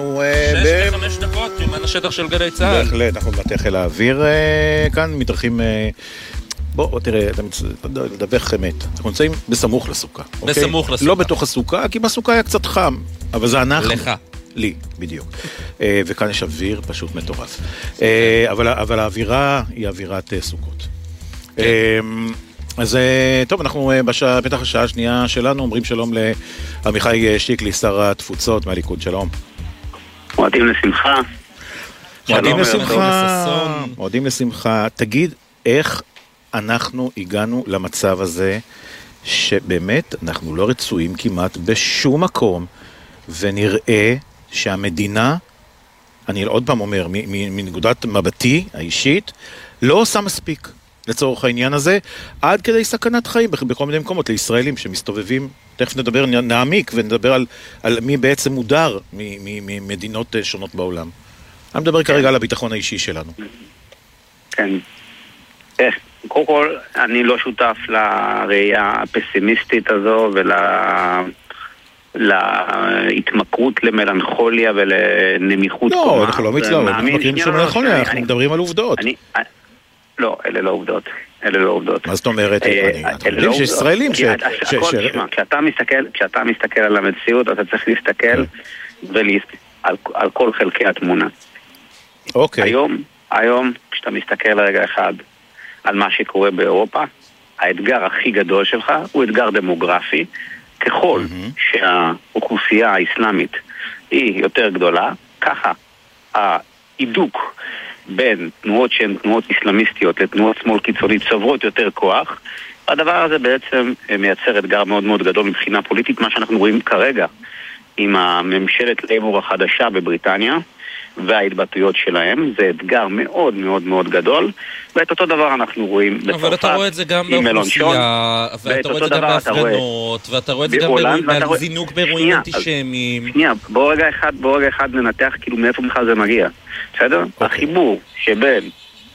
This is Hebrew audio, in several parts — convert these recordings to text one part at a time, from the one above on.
6 ו5 דקות יומן השטח של גלי צהל. בהחלט, אנחנו במטה חיל האוויר כאן, מתארחים... בוא תראה, אתה מדווח אמת. אנחנו נמצאים בסמוך לסוכה. בסמוך לסוכה. לא בתוך הסוכה, כי בסוכה היה קצת חם. אבל זה אנחנו. לך. לי, בדיוק. וכאן יש אוויר פשוט מטורף. אבל האווירה היא אווירת סוכות. אז טוב, אנחנו בפתח השעה השנייה שלנו אומרים שלום לעמיחי שיקלי, שר התפוצות מהליכוד. שלום. מועדים לשמחה. מועדים לשמחה. תגיד, איך אנחנו הגענו למצב הזה שבאמת אנחנו לא רצויים כמעט בשום מקום, ונראה שהמדינה, אני עוד פעם אומר, מנקודת מבטי האישית, לא עושה מספיק לצורך העניין הזה, עד כדי סכנת חיים בכל מיני מקומות לישראלים שמסתובבים. תכף נדבר, נעמיק ונדבר על מי בעצם מודר ממדינות שונות בעולם. אני מדבר כרגע על הביטחון האישי שלנו. כן. קודם כל, אני לא שותף לראייה הפסימיסטית הזו להתמכרות למלנכוליה ולנמיכות. לא, אנחנו לא מצלעות, אנחנו מכירים של מלנכוליה, אנחנו מדברים על עובדות. לא, אלה לא עובדות. אלה לא עובדות. מה זאת אומרת? אנחנו יודעים שישראלים כשאתה מסתכל על המציאות, אתה צריך להסתכל על כל חלקי התמונה. אוקיי. היום, כשאתה מסתכל לרגע אחד על מה שקורה באירופה, האתגר הכי גדול שלך הוא אתגר דמוגרפי. ככל שהאוכלוסייה האסלאמית היא יותר גדולה, ככה העידוק בין תנועות שהן תנועות אסלאמיסטיות לתנועות שמאל קיצונית צוברות יותר כוח. הדבר הזה בעצם מייצר אתגר מאוד מאוד גדול מבחינה פוליטית, מה שאנחנו רואים כרגע עם הממשלת לייבור החדשה בבריטניה וההתבטאויות שלהם. זה אתגר מאוד מאוד מאוד גדול, ואת אותו דבר אנחנו רואים בצרפת. אבל אתה רואה את זה גם באוכלוסייה, ואתה רואה את זה גם בהפגנות, ואתה רואה את זה גם בזינוק באירועים אנטישמיים. שנייה, בוא רגע אחד ננתח כאילו מאיפה בכלל זה מגיע. בסדר? החיבור שבין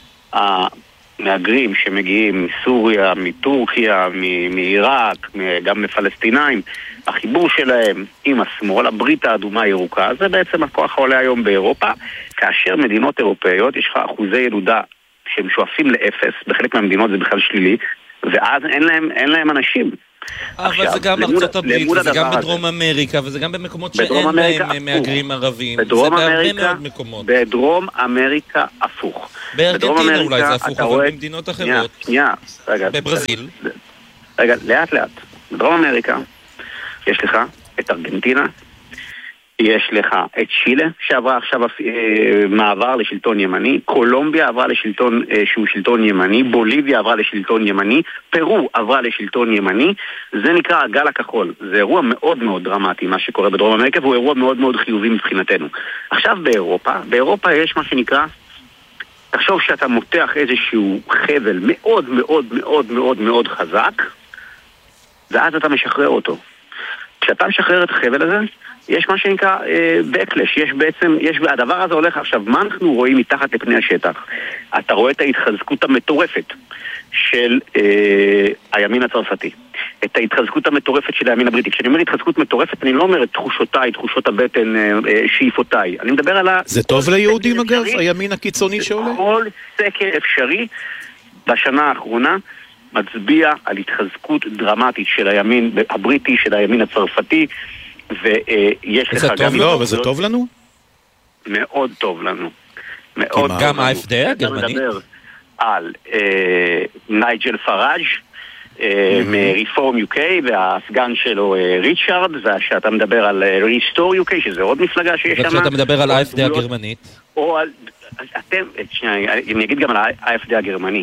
המהגרים שמגיעים מסוריה, מטורקיה, מעיראק, גם מפלסטינאים, החיבור שלהם עם השמאל, הברית האדומה הירוקה, זה בעצם הכוח העולה היום באירופה, כאשר מדינות אירופאיות יש לך אחוזי ילודה שהם שואפים לאפס, בחלק מהמדינות זה בכלל שלילי, ואז אין להם אנשים. אבל זה גם ארצות הברית, וזה גם בדרום אמריקה, וזה גם במקומות שאין בהם מהגרים ערבים. זה בהרבה מאוד מקומות. בדרום אמריקה הפוך. בארגנטינה אולי זה הפוך, אבל במדינות אחרות. בברזיל. רגע, לאט לאט. בדרום אמריקה יש לך את ארגנטינה, יש לך את צ'ילה שעברה עכשיו מעבר לשלטון ימני, קולומביה עברה לשלטון שהוא שלטון ימני, בוליביה עברה לשלטון ימני, פרו עברה לשלטון ימני. זה נקרא הגל הכחול. זה אירוע מאוד מאוד דרמטי מה שקורה בדרום אמריקה, והוא אירוע מאוד מאוד חיובי מבחינתנו. עכשיו באירופה יש מה שנקרא, תחשוב שאתה מותח איזשהו חבל מאוד מאוד מאוד מאוד מאוד חזק, ואז אתה משחרר אותו. כשאתה משחרר את החבל הזה, יש מה שנקרא בקלש, הדבר הזה הולך עכשיו, מה אנחנו רואים מתחת לפני השטח? אתה רואה את ההתחזקות המטורפת של הימין הצרפתי, את ההתחזקות המטורפת של הימין הבריטי. כשאני אומר התחזקות מטורפת, אני לא אומר את תחושותיי, תחושות הבטן, שאיפותיי. אני מדבר על זה טוב ליהודים אגב, הימין הקיצוני שעולה? כל סקר אפשרי בשנה האחרונה מצביע על התחזקות דרמטית של הימין הבריטי, של הימין הצרפתי, ויש לך גם... לא, אבל זה טוב לנו? מאוד טוב לנו. גם ה-AfD הגרמני? אתה מדבר על נייג'ל פראז' מ-Reform UK, והסגן שלו ריצ'ארד, ושאתה מדבר על Restore UK, שזה עוד מפלגה שיש שם. וכשאתה מדבר על ה-AfD הגרמנית? או על... אני אגיד גם על ה-AfD הגרמני.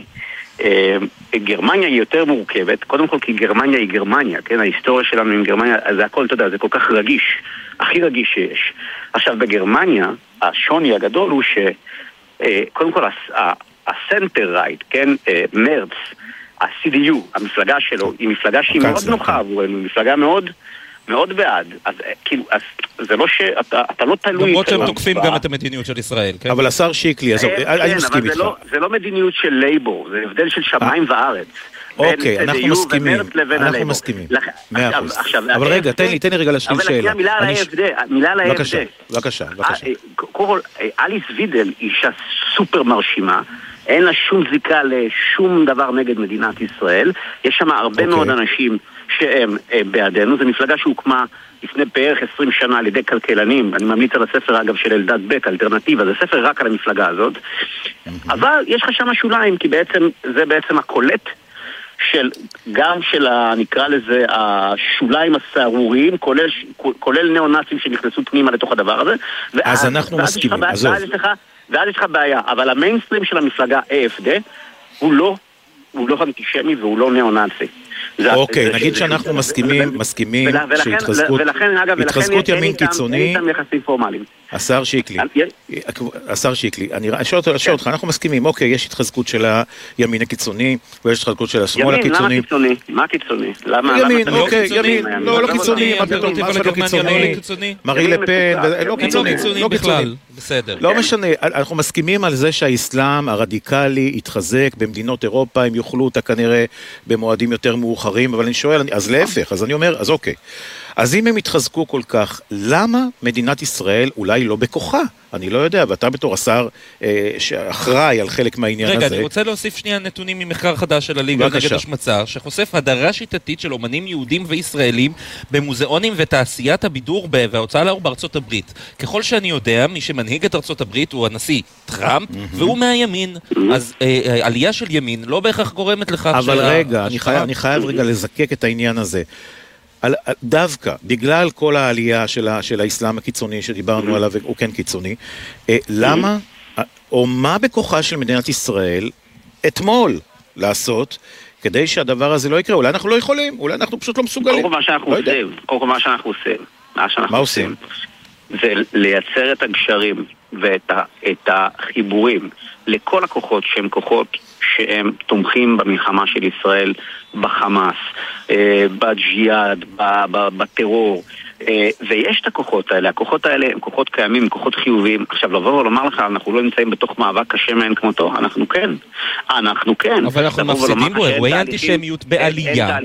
גרמניה היא יותר מורכבת, קודם כל כי גרמניה היא גרמניה, כן? ההיסטוריה שלנו עם גרמניה, זה הכל, אתה יודע, זה כל כך רגיש, הכי רגיש שיש. עכשיו בגרמניה, השוני הגדול הוא שקודם כל הסנטר רייט, כן? מרץ, ה-CDU, המפלגה שלו, היא מפלגה שהיא מאוד נוחה עבורנו, היא מפלגה מאוד מאוד בעד. אז כאילו, זה לא שאתה לא תלוי... למרות שהם תוקפים גם את המדיניות של ישראל, כן? אבל השר שיקלי, אני מסכים איתך. זה לא מדיניות של לייבור, זה הבדל של שמיים וארץ. אוקיי, אנחנו מסכימים. אנחנו מסכימים. 100%. אבל רגע, תן לי רגע להשלים שאלה. אבל מילה על ה-AFD. בבקשה. קודם כל, אליס וידל, אישה סופר מרשימה, אין לה שום זיקה לשום דבר נגד מדינת ישראל. יש שם הרבה מאוד אנשים שהם בעדנו. זו מפלגה שהוקמה לפני בערך 20 שנה על ידי כלכלנים. אני ממליץ על הספר אגב של אלדד בק, אלטרנטיבה. זה ספר רק על המפלגה הזאת. אבל יש לך שם שוליים, כי זה בעצם הקולט גם של נקרא לזה השוליים הסערוריים, כולל ניאו-נאצים שנכנסו פנימה לתוך הדבר הזה. אז אנחנו מסכימים, ואז יש לך בעיה, אבל המיינסטרים של המפלגה AFD הוא לא אנטישמי והוא לא ניאו-נאצי. אוקיי, נגיד שאנחנו מסכימים שהתחזקות ימין קיצוני, השר שיקלי, אני שואל אותך, אנחנו מסכימים, אוקיי, יש התחזקות של הימין הקיצוני, ויש התחזקות של השמאל הקיצוני. מה קיצוני? ימין, אוקיי, ימין, לא קיצוני, מה פתאום, מה לא קיצוני, מרי לפן, לא קיצוני בכלל, בסדר. לא משנה, אנחנו מסכימים על זה שהאסלאם הרדיקלי יתחזק במדינות אירופה, הם יוכלו אותה כנראה במועדים יותר מאוחרים, אבל אני שואל, אז להפך, אז אני אומר, אז אוקיי. אז אם הם יתחזקו כל כך, למה מדינת ישראל אולי לא בכוחה? אני לא יודע, ואתה בתור השר שאחראי על חלק מהעניין הזה. רגע, אני רוצה להוסיף שנייה נתונים ממחקר חדש של הליגה נגד השמצה, שחושף הדרה שיטתית של אומנים יהודים וישראלים במוזיאונים ותעשיית הבידור וההוצאה לאור בארצות הברית. ככל שאני יודע, מי שמנהיג את ארצות הברית הוא הנשיא טראמפ, והוא מהימין. אז עלייה של ימין לא בהכרח גורמת לכך אבל רגע, אני חייב רגע לזקק את העניין הזה. דווקא, בגלל כל העלייה של האסלאם הקיצוני שדיברנו עליו, הוא כן קיצוני, למה, או מה בכוחה של מדינת ישראל אתמול לעשות, כדי שהדבר הזה לא יקרה? אולי אנחנו לא יכולים, אולי אנחנו פשוט לא מסוגלים. קודם כל מה שאנחנו עושים, זה לייצר את הגשרים ואת החיבורים לכל הכוחות שהם כוחות שהם תומכים במלחמה של ישראל בחמאס, בג'יהאד, בטרור, ויש את הכוחות האלה הם כוחות קיימים, כוחות חיוביים. עכשיו לבוא ולומר לך, אנחנו לא נמצאים בתוך מאבק קשה מאין כמותו, אנחנו כן. אבל אנחנו מפסידים בו, אירועי אנטישמיות בעלייה.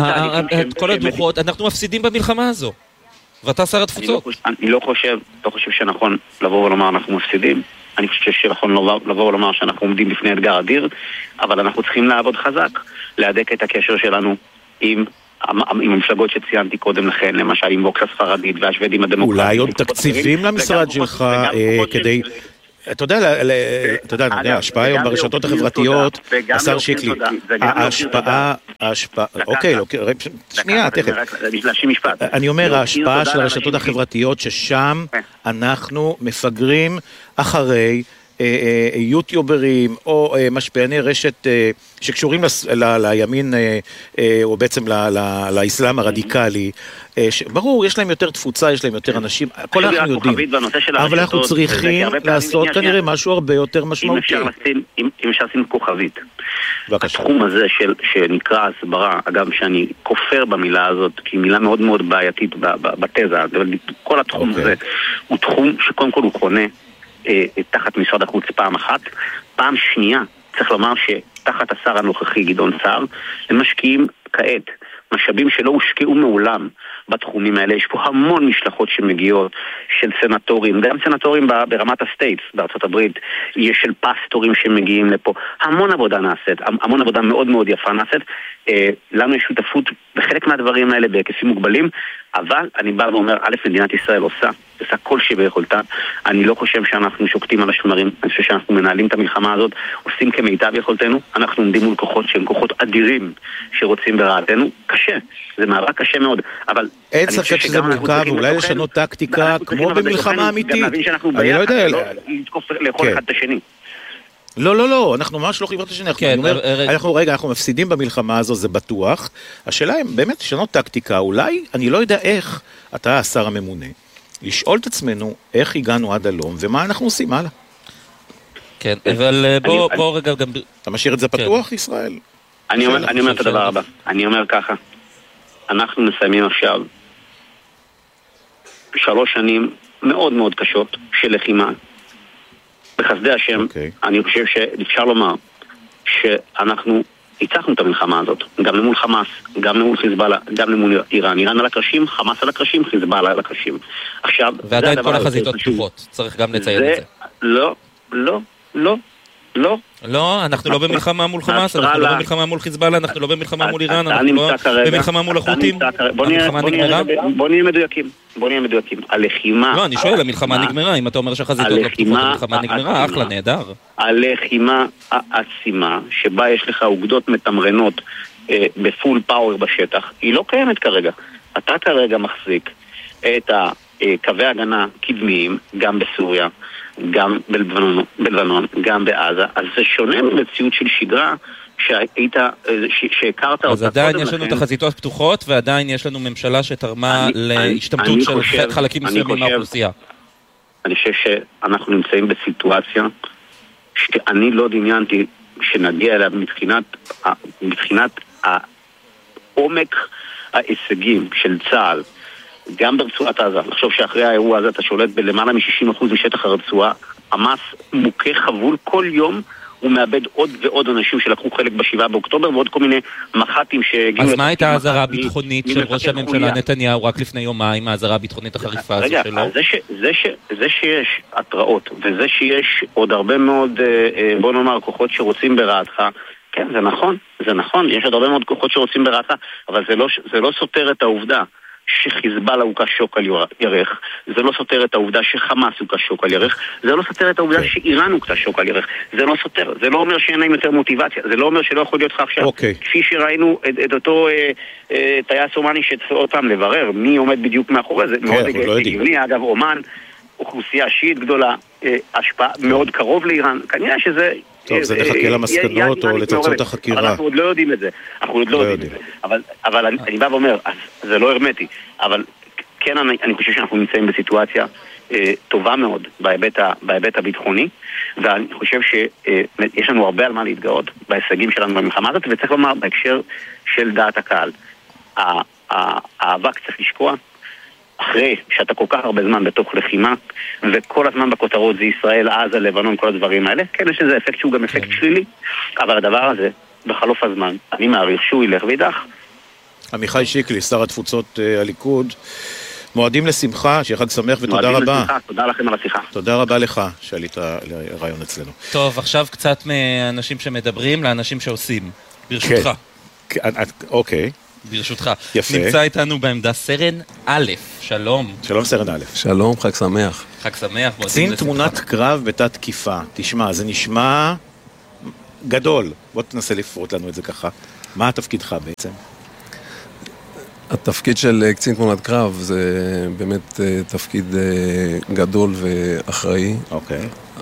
כל הדוחות, אנחנו מפסידים במלחמה הזו. ואתה שר התפוצות. אני לא חושב שנכון לבוא ולומר אנחנו מפסידים. אני חושב שנכון לבוא ולומר שאנחנו עומדים בפני אתגר אדיר, אבל אנחנו צריכים לעבוד חזק, להדק את הקשר שלנו עם המפלגות שציינתי קודם לכן, למשל עם ווקס הספרדית והשוודים הדמוקרטיים. אולי עוד תקציבים למשרד שלך כדי... אתה יודע, ההשפעה היום ברשתות החברתיות, השר שיקלי, ההשפעה, אוקיי, שנייה, תכף. אני אומר, ההשפעה של הרשתות החברתיות, ששם אנחנו מפגרים אחרי יוטיוברים או משפיעני רשת שקשורים לימין או בעצם לאסלאם הרדיקלי. ברור, יש להם יותר תפוצה, יש להם יותר אנשים, הכל אנחנו יודעים, אבל אנחנו צריכים לעשות כנראה משהו הרבה יותר משמעותי. אם אפשר לשים כוכבית, התחום הזה שנקרא הסברה, אגב שאני כופר במילה הזאת, כי היא מילה מאוד מאוד בעייתית בתזה, כל התחום הזה הוא תחום שקודם כל הוא חונה תחת משרד החוץ פעם אחת, פעם שנייה צריך לומר שתחת השר הנוכחי גדעון סער הם משקיעים כעת משאבים שלא הושקעו מעולם בתחומים האלה. יש פה המון משלחות שמגיעות של סנטורים, גם סנטורים ברמת הסטייטס בארצות הברית, יש של פסטורים שמגיעים לפה, המון עבודה נעשית, המון עבודה מאוד מאוד יפה נעשית. לנו יש שותפות בחלק מהדברים האלה בהיקפים מוגבלים, אבל אני בא ואומר, א', מדינת ישראל עושה כל שביכולתה. אני לא חושב שאנחנו שוקטים על השמרים, אני חושב שאנחנו מנהלים את המלחמה הזאת, עושים כמיטב יכולתנו, אנחנו עומדים מול כוחות שהם כוחות אדירים שרוצים ברעתנו. קשה, זה מאבק קשה מאוד, אבל אין ספק שזה מורכב, אולי לשנות טקטיקה כמו במלחמה אמיתית. אני לא יודע, לאכול אחד את השני. לא, אנחנו ממש לא חיברת השני, אנחנו מפסידים במלחמה הזו, זה בטוח. השאלה היא באמת לשנות טקטיקה, אולי, אני לא יודע איך, אתה השר הממונה, לשאול את עצמנו איך הגענו עד הלום, ומה אנחנו עושים הלאה. כן, אבל בוא רגע גם... אתה משאיר את זה פתוח, ישראל? אני אומר את הדבר הבא, אני אומר ככה, אנחנו מסיימים עכשיו 3 שנים מאוד מאוד קשות של לחימה, בחסדי השם. אני חושב שאפשר לומר שאנחנו ניצחנו את המלחמה הזאת, גם למול חמאס, גם למול חיזבאללה, גם למול איראן. איראן על הקרשים, חמאס על הקרשים, חיזבאללה על הקרשים. עכשיו, ועדיין כל החזיתות פתוחות, צריך גם לציין את זה. לא, אנחנו לא במלחמה מול חמאס, אנחנו לא במלחמה מול חיזבאללה, אנחנו לא במלחמה מול איראן, אנחנו לא במלחמה מול החות'ים. בוא נהיה מדויקים. הלחימה... לא, אני שואל, המלחמה נגמרה, אם אתה אומר שהחזיתות לא פתוחות, המלחמה נגמרה, אחלה, נהדר. הלחימה העצימה, שבה יש לך אוגדות מתמרנות בפול פאוור בשטח, היא לא קיימת כרגע. אתה כרגע מחזיק את קווי הגנה קדמיים, גם בסוריה, גם בלבנון, גם בעזה. אז זה שונה ממציאות של שגרה שהכרת אותה. אז עדיין יש לנו את החזיתות פתוחות, ועדיין יש לנו ממשלה שתרמה להשתמטות של חלקים מסוימים מהאוכלוסייה. אני חושב שאנחנו נמצאים בסיטואציה שאני לא דמיינתי שנגיע אליה מבחינת העומק ההישגים של צה"ל, גם ברצועת עזה. לחשוב שאחרי האירוע הזה אתה שולט בלמעלה מ-60% משטח הרצועה. חמאס מוכה חבול, כל יום הוא מאבד עוד ועוד אנשים שלקחו חלק ב7 באוקטובר, ועוד כל מיני מח"טים שהגיעו... אז מה הייתה ההזרה הביטחונית של ראש הממשלה נתניהו רק לפני יומיים, ההזרה הביטחונית החריפה הזו שלו? זה שיש התראות, וזה שיש עוד הרבה מאוד, בוא נאמר, כוחות שרוצים ברעתך, כן, זה נכון, יש עוד הרבה מאוד כוחות שרוצים ברעתך, אבל זה לא סותר את העובדה שחיזבאללה הוא כשוק על ירך, זה לא סותר את העובדה שחמאס הוא כשוק על ירך, זה לא סותר את העובדה שאיראן הוא כשוק על ירך, זה לא סותר, זה לא אומר שאין להם יותר מוטיבציה, זה לא אומר שלא יכול להיות לך עכשיו, כפי שראינו את אותו טייס אומני שצריך אותם לברר מי עומד בדיוק מאחורי זה, מאוד הגיוני, אגב אומן, אוכלוסייה שיעית גדולה, השפעה מאוד קרוב לאיראן, כנראה שזה... טוב, זה נחכה למסקנות או לתוצאות החקירה. אבל אנחנו עוד לא יודעים את זה. אבל אני בא ואומר, זה לא הרמטי, אבל כן אני חושב שאנחנו נמצאים בסיטואציה טובה מאוד בהיבט הביטחוני, ואני חושב שיש לנו הרבה על מה להתגאות בהישגים שלנו במלחמה הזאת, וצריך לומר בהקשר של דעת הקהל. האבק צריך לשקוע, אחרי שאתה כל כך הרבה זמן בתוך לחימה, וכל הזמן בכותרות זה ישראל, עזה, לבנון, כל הדברים האלה, כן, יש איזה אפקט שהוא גם אפקט שלילי, אבל הדבר הזה, בחלוף הזמן, אני מעריך שהוא ילך וידח. עמיחי שיקלי, שר התפוצות הליכוד, מועדים לשמחה, שיהיה חג שמח ותודה רבה. מועדים לשמחה, תודה לכם על השיחה. תודה רבה לך שעלית לרעיון אצלנו. טוב, עכשיו קצת מאנשים שמדברים לאנשים שעושים, ברשותך. אוקיי. ברשותך. יפה. נמצא איתנו בעמדה סרן א', שלום. שלום סרן א'. שלום, חג שמח. חג שמח. קצין תמונת קרב בתת תקיפה. תשמע, זה נשמע גדול. בוא תנסה לפרוט לנו את זה ככה. מה התפקידך בעצם? התפקיד של קצין תמונת קרב זה באמת תפקיד גדול ואחראי. אוקיי.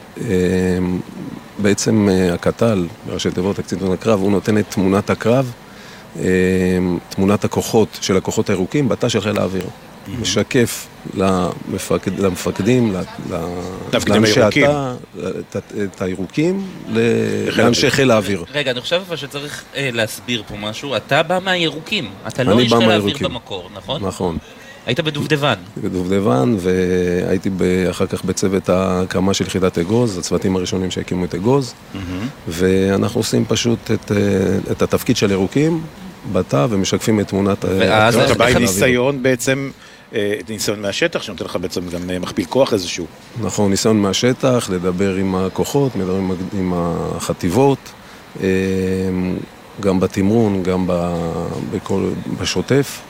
בעצם הקט"ל, בראשי תיבות הקצין תמונת קרב, הוא נותן את תמונת הקרב, תמונת הכוחות של הכוחות הירוקים בתא של חיל האוויר. משקף למפקדים, לאנשי התא, את הירוקים, לאנשי חיל האוויר. רגע, אני חושב שצריך להסביר פה משהו. אתה בא מהירוקים, אתה לא איש חיל האוויר במקור, נכון? נכון. היית בדובדבן. בדובדבן, והייתי אחר כך בצוות ההקמה של יחידת אגוז, הצוותים הראשונים שהקימו את אגוז, ואנחנו עושים פשוט את התפקיד של ירוקים בתא, ומשקפים את תמונת... אתה בא עם ניסיון בעצם, ניסיון מהשטח, שנותן לך בעצם גם מכפיל כוח איזשהו. נכון, ניסיון מהשטח, לדבר עם הכוחות, מדברים עם החטיבות, גם בתמרון, גם בשוטף.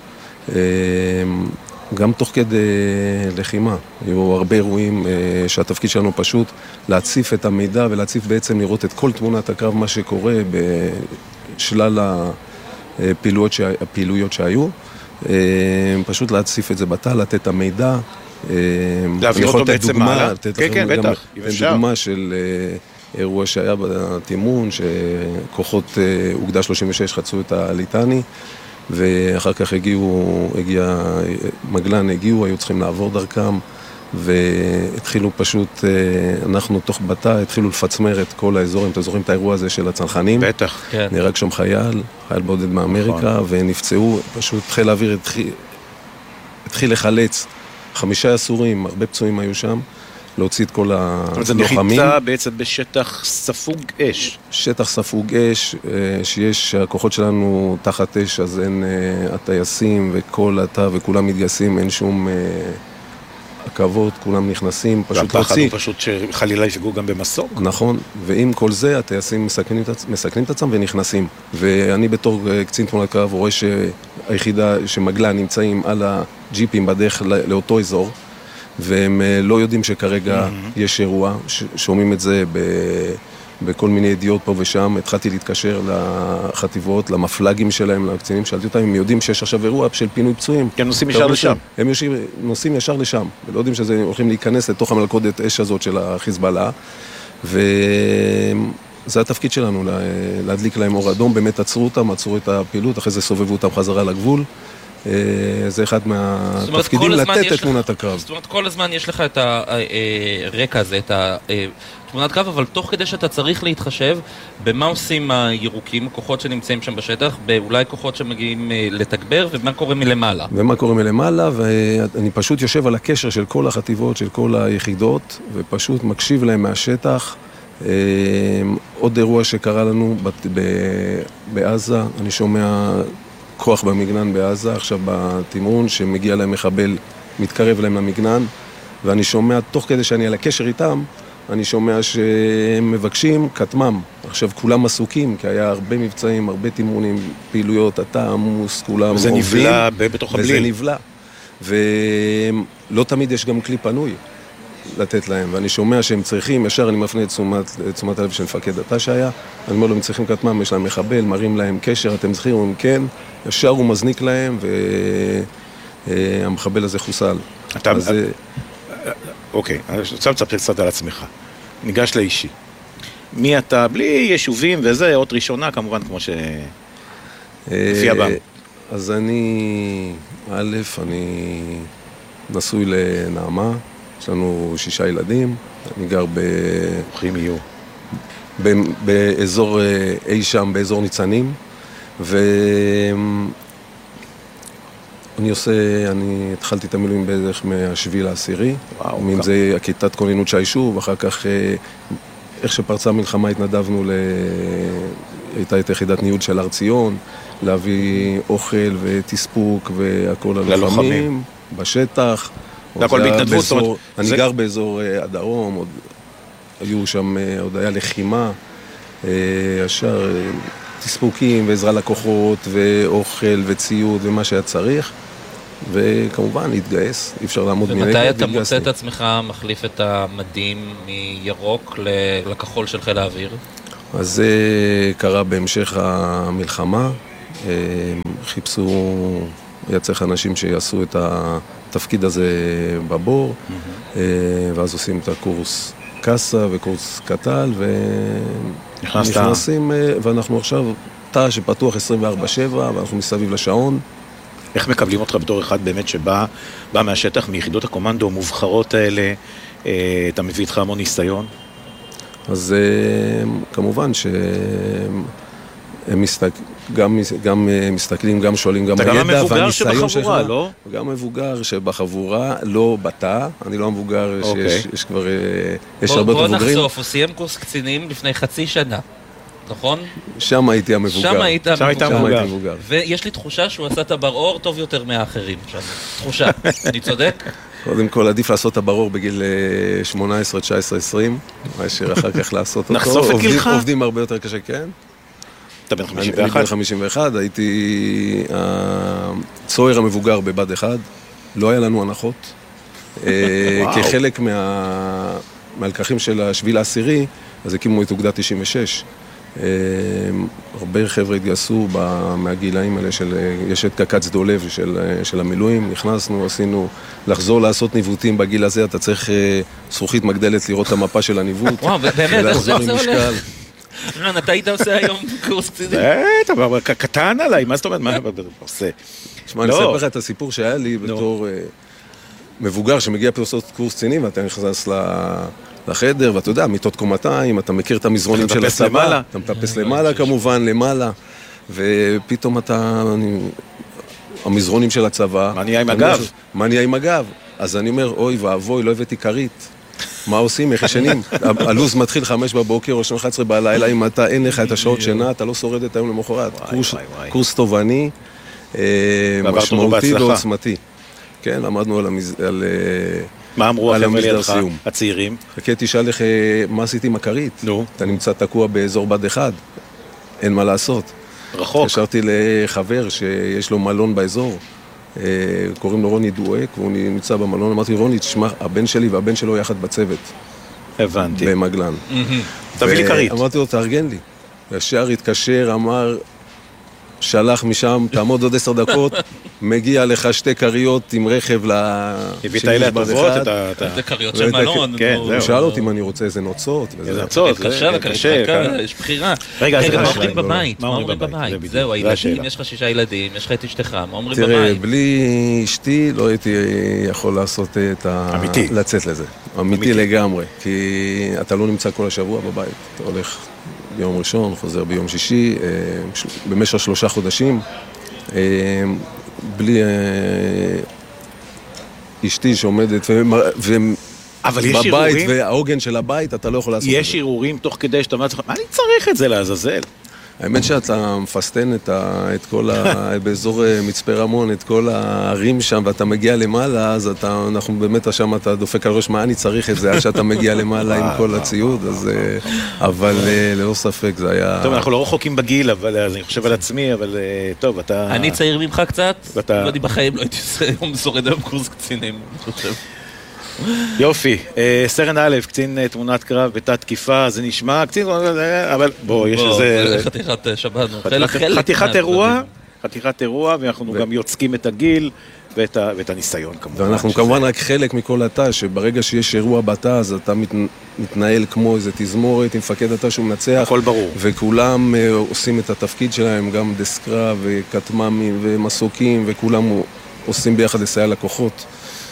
גם תוך כדי לחימה, היו הרבה אירועים שהתפקיד שלנו פשוט להציף את המידע ולהציף בעצם לראות את כל תמונת הקרב, מה שקורה בשלל הפעילויות שהיו, פשוט להציף את זה בתא, לתת את המידע, להעביר אותו בעצם מעלה? כן, בטח, אם אפשר. דוגמה של אירוע שהיה בתימון, שכוחות אוגדה 36 חצו את הליטני, ואחר כך הגיע מגלן, היו צריכים לעבור דרכם, והתחילו פשוט, אנחנו תוך בתא, התחילו לפצמר את כל האזורים, אתם זוכרים את האירוע הזה של הצנחנים? בטח. כן. נהרג שם חייל בודד מאמריקה, ונפצעו, פשוט חיל האוויר התחיל לחלץ 5 אסורים, הרבה פצועים היו שם, להוציא את כל הלוחמים. זה נחיתה בעצם בשטח ספוג אש. שטח ספוג אש, שיש, הכוחות שלנו תחת אש, אז אין הטייסים וכל התא וכולם מתגייסים, אין שום עכבות, כולם נכנסים, פשוט והפחד להוציא. הוא פשוט שחלילה יפגעו גם במסוק. נכון, ועם כל זה הטייסים מסכנים את עצמם ונכנסים. ואני בתור קצין תמונת קרב רואה שהיחידה שמגלה נמצאים על הג'יפים בדרך לאותו אזור, והם לא יודעים שכרגע יש אירוע, שומעים את זה בכל מיני ידיעות פה ושם. התחלתי להתקשר לחטיבות, למפלגים שלהם, לקצינים, שאלתי אותם, הם יודעים שיש עכשיו אירוע של פינוי פצועים. הם נוסעים ישר לשם. הם נוסעים ישר לשם, ולא יודעים שזה הולכים להיכנס לתוך המלכודת אש הזאת של החיזבאללה, וזה התפקיד שלנו, להדליק להם אור אדום. באמת עצרו אותם, עצרו את הפעילות, אחרי זה סובבו אותם חזרה לגבול. זה אחד מהתפקידים לתת את תמונת הקרב. זאת אומרת, כל הזמן יש לך את הרקע הזה, את תמונת קרב, אבל תוך כדי שאתה צריך להתחשב במה עושים הירוקים, כוחות שנמצאים שם בשטח, באולי כוחות שמגיעים לתגבר, ומה קורה מלמעלה. ואני פשוט יושב על הקשר של כל החטיבות, של כל היחידות, ופשוט מקשיב להם מהשטח. עוד אירוע שקרה לנו בעזה, אני שומע כוח במגנן בעזה, עכשיו בתמרון, שמגיע להם מחבל, מתקרב להם למגנן, ואני שומע, תוך כדי שאני על הקשר איתם, אני שומע שהם מבקשים כתמם. עכשיו כולם עסוקים, כי היה הרבה מבצעים, הרבה תמרונים, פעילויות, אתה עמוס, כולם וזה נבלע בתוך הבליל. וזה נבלע. ולא תמיד יש גם כלי פנוי לתת להם, ואני שומע שהם צריכים, ישר אני מפנה את תשומת הלב של מפקד התא שהיה, אני אומר לו, הם צריכים כתמם, יש להם מחבל, מראים להם קשר, אתם צריכים, הם כן, ישר הוא מזניק להם, והמחבל הזה חוסל. אוקיי, אני רוצה לצפר קצת על עצמך. ניגש לאישי. מי אתה? בלי יישובים וזה, אות ראשונה כמובן, כמו שלפי הבא. אז אני אני נשוי לנעמה, יש לנו 6 ילדים, אני גר ברוכים יהיו. באזור אי שם, באזור ניצנים, אני התחלתי את המילואים בערך מה-7/10, אם זה הכיתת כוננות שהיישוב, אחר כך איך שפרצה המלחמה התנדבנו, הייתה את יחידת ניוד של הר ציון, להביא אוכל ותספוק והכל ללוחמים בשטח. והכל בהתנדבות. אני גר באזור הדרום, היו שם, עוד היה לחימה, ישר תספוקים ועזרה לקוחות ואוכל וציוד ומה שהיה צריך, וכמובן להתגייס, אי אפשר לעמוד מנגד. ומתי אתה מוצא את עצמך מחליף את המדים מירוק לכחול של חיל האוויר? אז זה קרה בהמשך המלחמה, חיפשו, היה צריך אנשים שיעשו את התפקיד הזה בבור, ואז עושים את הקורס קסה וקורס קטל, ונכנסים, ואנחנו עכשיו תא שפתוח 24/7, ואנחנו מסביב לשעון. איך מקבלים אותך בתור אחד באמת שבא מהשטח, מיחידות הקומנדו המובחרות האלה, אתה מביא איתך המון ניסיון? אז כמובן שהם גם מסתכלים, גם שואלים, גם הידע והניסיון שלך. אתה גם המבוגר שבחבורה, לא? גם מבוגר שבחבורה, לא בתא, אני לא המבוגר שיש כבר, יש הרבה יותר מבוגרים. בוא נחשוף, הוא סיים קורס קצינים לפני חצי שנה, נכון? שם הייתי המבוגר. שם היית המבוגר. ויש לי תחושה שהוא עשה את הברור טוב יותר מהאחרים שם. תחושה, אני צודק? קודם כל, עדיף לעשות את הברור בגיל 18, 19, 20, מאשר אחר כך לעשות אותו. נחשוף את גילך? עובדים הרבה יותר קשה, כן. אתה בן 51? אני בן 51, הייתי הצוער המבוגר בבד אחד, לא היה לנו הנחות. כחלק מהלקחים של 7/10, אז הקימו את אוגדה 96. הרבה חבר'ה התגייסו מהגילאים האלה יש את קק"ץ דולב של המילואים, נכנסנו, עשינו, לחזור לעשות ניווטים בגיל הזה, אתה צריך זכוכית מגדלת לראות את המפה של הניווט. וואו, באמת, איך זה הולך? רן, אתה היית עושה היום קורס קצינים? אתה קטן עליי, מה זאת אומרת? מה אתה עושה? תשמע, אני אספר לך את הסיפור שהיה לי בתור מבוגר שמגיע פה לעשות קורס קצינים, ואתה נכנס לחדר, ואתה יודע, מיטות קומתיים, אתה מכיר את המזרונים של הצבא, אתה מטפס למעלה כמובן, למעלה, ופתאום המזרונים של הצבא, מה נהיה עם הגב? מה נהיה עם הגב? אז אני אומר, אוי ואבוי, לא הבאתי כרית. מה עושים? איך ישנים? הלו"ז מתחיל 5 בבוקר או 11 בלילה, אם אתה אין לך את השעות שינה, אתה לא שורד את היום למחרת. קורס תובעני, משמעותי ועוצמתי. כן, למדנו על מה אמרו החבר'ה לידך, הצעירים? חכה, תשאל לך, מה עשיתי עם הכרית? נו. אתה נמצא תקוע באזור בד אחד, אין מה לעשות. רחוק. התקשרתי לחבר שיש לו מלון באזור, קוראים לו רוני דואק, והוא נמצא במלון, אמרתי, רוני, תשמע, הבן שלי והבן שלו יחד בצוות. הבנתי. במגלן. תביא לי כרית. אמרתי לו, תארגן לי. ישר התקשר, אמר, שלח משם, תעמוד עוד 10 דקות, מגיע לך 2 כריות עם רכב הבאת אלה הטובות, זה כריות של מלון. הוא שאל אותי אם אני רוצה איזה נוצות. איזה נוצות, קשה, יש בחירה. רגע, מה אומרים בבית? מה אומרים בבית? זהו, הילדים, יש לך 6 ילדים, יש לך את אשתך, מה אומרים בבית? תראה, בלי אשתי לא הייתי יכול לעשות את אמיתי. לצאת לזה. אמיתי לגמרי, כי אתה לא נמצא כל השבוע בבית. אתה הולך ביום ראשון, חוזר ביום שישי, במשך 3 חודשים, בלי אשתי שעומדת בבית, והעוגן של הבית, אתה לא יכול לעשות את זה. יש ערעורים תוך כדי שאתה אומר, מה אני צריך את זה לעזאזל? האמת שאתה מפסטן את כל באזור מצפה רמון, את כל הערים שם, ואתה מגיע למעלה, אז אנחנו באמת שם, אתה דופק על ראש, מה אני צריך את זה, עד שאתה מגיע למעלה עם כל הציוד, אבל ללא ספק זה היה... טוב, אנחנו לא רחוקים בגיל, אבל אני חושב על עצמי, אבל טוב, אתה... אני צעיר ממך קצת, ואני בחיים לא הייתי שורד היום קורס קצינים, אני חושב. יופי, סרן א', קצין תמונת קרב בתת תקיפה, זה נשמע קצין, אבל בוא, יש איזה... חתיכת שבנו, חתיכת אירוע, ואנחנו גם יוצקים את הגיל ואת הניסיון כמובן. ואנחנו כמובן רק חלק מכל התא, שברגע שיש אירוע בתא, אז אתה מתנהל כמו איזה תזמורת עם מפקד התא שהוא מנצח. הכל ברור. וכולם עושים את התפקיד שלהם, גם דסקרה וכתממים ומסוקים, וכולם עושים ביחד לסייע לכוחות.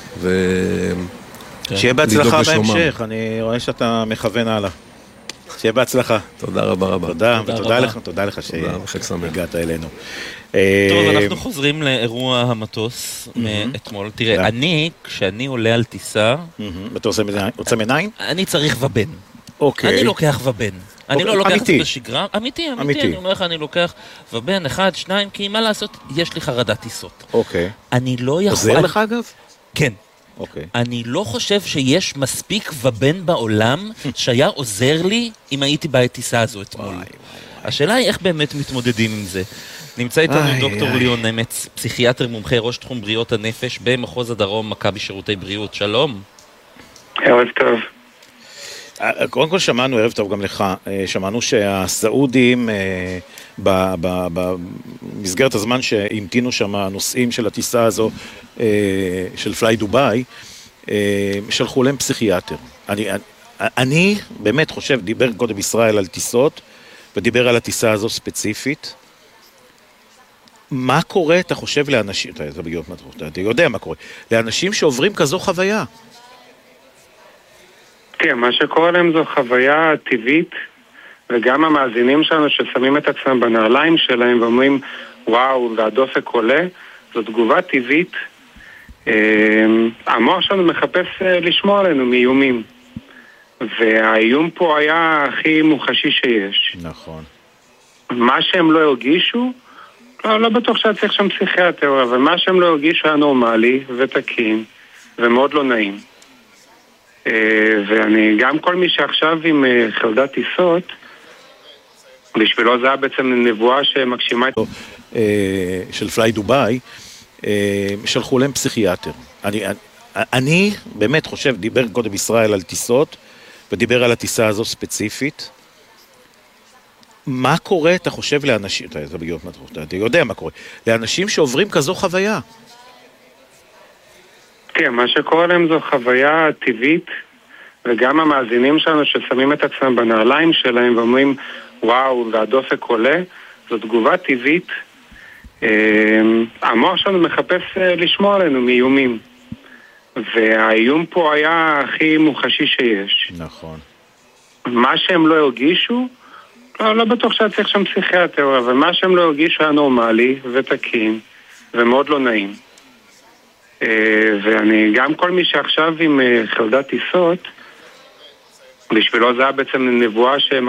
שיהיה בהצלחה בהמשך, אני רואה שאתה מכוון הלאה. שיהיה בהצלחה. תודה רבה רבה. תודה לך שהגעת אלינו. טוב, אנחנו חוזרים לאירוע המטוס מאתמול. תראה, כשאני עולה על טיסה... אתה עושה מנין? אני צריך ובן. אוקיי. אני לוקח ובן. אני לא לוקח את זה בשגרה. אמיתי, אני אומר לך, אני לוקח ובן 1, 2, כי מה לעשות? יש לי חרדת טיסות. אוקיי. אני לא יכול... עוזר לך אגב? כן. Okay. אני לא חושב שיש מספיק ובן בעולם שהיה עוזר לי אם הייתי בטיסה הזו אתמול. השאלה היא איך באמת מתמודדים עם זה. נמצא איתנו דוקטור ליאון נמץ, פסיכיאטר מומחה, ראש תחום בריאות הנפש במחוז הדרום, מכבי שירותי בריאות. שלום. ערב טוב. קודם כל שמענו, ערב טוב גם לך, שמענו שהסעודים במסגרת הזמן שהמתינו שם הנוסעים של הטיסה הזו של פליי דוביי, שלחו להם פסיכיאטר. אני באמת חושב, דיבר קודם ישראל על טיסות, ודיבר על הטיסה הזו ספציפית. מה קורה, אתה חושב לאנשים, אתה יודע מה קורה, לאנשים שעוברים כזו חוויה? כן, מה שקורה להם זו חוויה טבעית, וגם המאזינים שלנו ששמים את עצמם בנעליים שלהם ואומרים, וואו, והדופק עולה, זו תגובה טבעית. המוח שלנו מחפש לשמור עלינו מאיומים. והאיום פה היה הכי מוחשי שיש. נכון. מה שהם לא הרגישו, לא בטוח שהיה צריך שם פסיכיאטר, אבל מה שהם לא הרגישו היה נורמלי ותקין ומאוד לא נעים. ואני, גם כל מי שעכשיו עם חרדת טיסות, בשבילו זה היה בעצם נבואה שמגשימה את... של פליי דוביי, שלחו להם פסיכיאטר. אני באמת חושב, דיבר קודם ישראל על טיסות, ודיבר על הטיסה הזו ספציפית. מה קורה, אתה חושב לאנשים, אתה יודע מה קורה, לאנשים שעוברים כזו חוויה? כן, מה שקורה להם זו חוויה טבעית, וגם המאזינים שלנו ששמים את עצמם בנעליים שלהם ואומרים, וואו, והדופק עולה, זו תגובה טבעית. המוח שלנו מחפש לשמור עלינו מאיומים. והאיום פה היה הכי מוחשי שיש. נכון. מה שהם לא הרגישו, לא בטוח שהיה צריך שם פסיכיאטר, אבל מה שהם לא הרגישו היה נורמלי ותקין ומאוד לא נעים. ואני, גם כל מי שעכשיו עם חרדת טיסות, בשבילו זה היה בעצם נבואה